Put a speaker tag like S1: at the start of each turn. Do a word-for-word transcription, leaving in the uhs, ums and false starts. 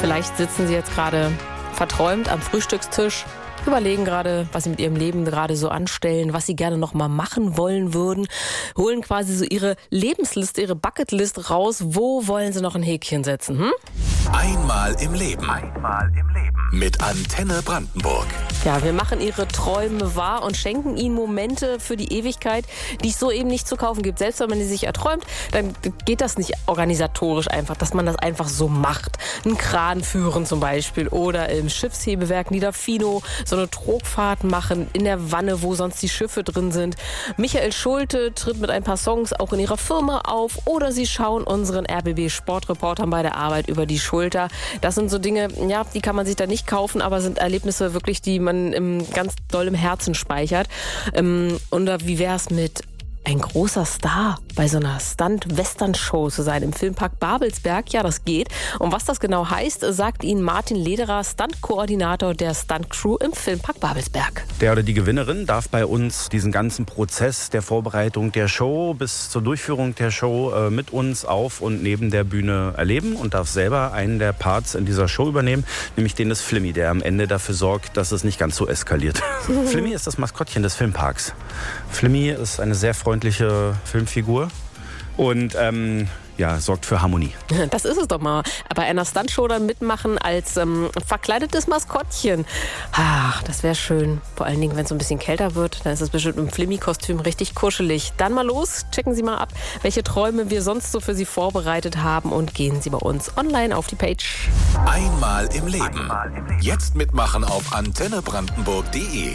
S1: Vielleicht sitzen Sie jetzt gerade verträumt am Frühstückstisch, überlegen gerade, was Sie mit Ihrem Leben gerade so anstellen, was Sie gerne noch mal machen wollen würden, holen quasi so Ihre Lebensliste, Ihre Bucketlist raus. Wo wollen Sie noch ein Häkchen setzen? Hm?
S2: Einmal im Leben. Einmal im Leben. Mit Antenne Brandenburg.
S1: Ja, wir machen Ihre Träume wahr und schenken Ihnen Momente für die Ewigkeit, die es so eben nicht zu kaufen gibt. Selbst wenn man die sich erträumt, dann geht das nicht organisatorisch einfach, dass man das einfach so macht. Einen Kran führen zum Beispiel oder im Schiffshebewerk Niederfino so eine Trogfahrt machen in der Wanne, wo sonst die Schiffe drin sind. Michael Schulte tritt mit ein paar Songs auch in ihrer Firma auf oder Sie schauen unseren R B B-Sportreportern bei der Arbeit über die Schulter. Das sind so Dinge, ja, die kann man sich da nicht kaufen, aber sind Erlebnisse wirklich, die man im, ganz doll im Herzen speichert. Ähm, und wie wäre es mit ein großer Star bei so einer Stunt-Western-Show zu sein im Filmpark Babelsberg? Ja, das geht. Und was das genau heißt, sagt Ihnen Martin Lederer, Stunt-Koordinator der Stunt-Crew im Filmpark Babelsberg.
S3: Der oder die Gewinnerin darf bei uns diesen ganzen Prozess der Vorbereitung der Show bis zur Durchführung der Show äh, mit uns auf und neben der Bühne erleben und darf selber einen der Parts in dieser Show übernehmen, nämlich den des Flimmy, der am Ende dafür sorgt, dass es nicht ganz so eskaliert. Flimmy ist das Maskottchen des Filmparks. Flimmy ist eine sehr freundliche Filmfigur und ähm, ja, sorgt für Harmonie.
S1: Das ist es doch mal. Bei einer Stuntshow dann mitmachen als ähm, verkleidetes Maskottchen. Ach, das wäre schön. Vor allen Dingen, wenn es so ein bisschen kälter wird, dann ist es bestimmt im Flimmy-Kostüm richtig kuschelig. Dann mal los, checken Sie mal ab, welche Träume wir sonst so für Sie vorbereitet haben und gehen Sie bei uns online auf die Page.
S2: Einmal im Leben. Jetzt mitmachen auf antenne brandenburg punkt de.